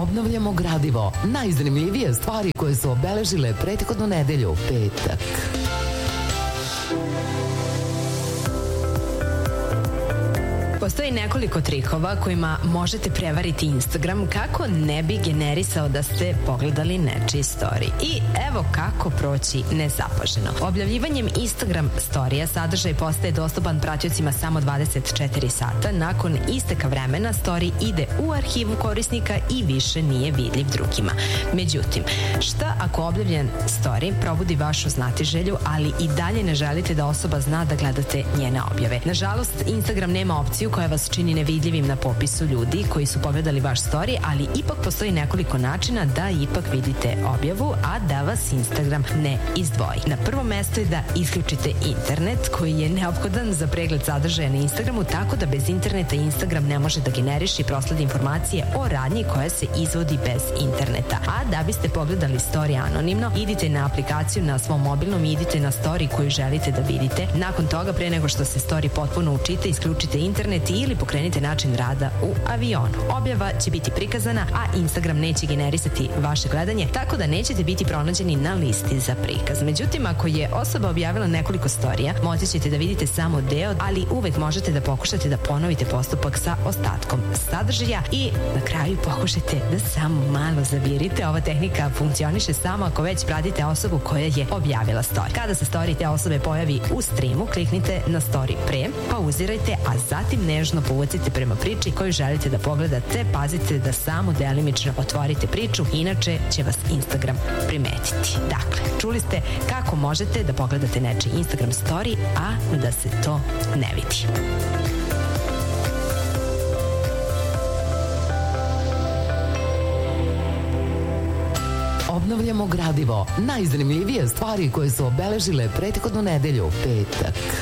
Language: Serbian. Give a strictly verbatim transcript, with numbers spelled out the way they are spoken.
Obnavljamo gradivo, najzanimljivije stvari koje su obeležile prethodnu nedelju, petak. Postoji nekoliko trikova kojima možete prevariti Instagram kako ne bi generisao da ste pogledali nečiji story. I evo kako proći nezapaženo. Objavljivanjem Instagram storija sadržaj postaje dostupan pratiocima samo dvadeset četiri sata. Nakon isteka vremena story ide u arhivu korisnika i više nije vidljiv drugima. Međutim, šta ako objavljen story probudi vašu znatiželju, ali i dalje ne želite da osoba zna da gledate njene objave? Nažalost, Instagram nema opciju koja vas čini nevidljivim na popisu ljudi koji su pogledali vaš story, ali ipak postoji nekoliko načina da ipak vidite objavu, a da vas Instagram ne izdvoji. Na prvom mestu je da isključite internet koji je neophodan za pregled sadržaja na Instagramu, tako da bez interneta Instagram ne može da generiše i prosledi informacije o radnji koja se izvodi bez interneta. A da biste pogledali story anonimno, idite na aplikaciju na svom mobilnom i idite na story koju želite da vidite. Nakon toga, pre nego što se story potpuno učite, isključite internet ili pokrenite način rada u avionu. Objava će biti prikazana, a Instagram neće generisati vaše gledanje, tako da nećete biti pronađeni na listi za prikaz. Međutim, ako je osoba objavila nekoliko storija, moći ćete da vidite samo deo, ali uvek možete da pokušate da ponovite postupak sa ostatkom sadržaja i na kraju pokušajte da samo malo zavirite. Ova tehnika funkcioniše samo ako već pratite osobu koja je objavila story. Kada se story te osobe pojavi u streamu, kliknite na story pre, pauzirajte, a zatim nežno povucite prema priči koju želite da pogledate. Pazite da samo delimično otvorite priču, inače će vas Instagram primetiti. Dakle, čuli ste kako možete da pogledate nečiji Instagram story, a da se to ne vidi. Obnavljamo gradivo, najzanimljivije stvari koje su obeležile prethodnu nedelju, petak.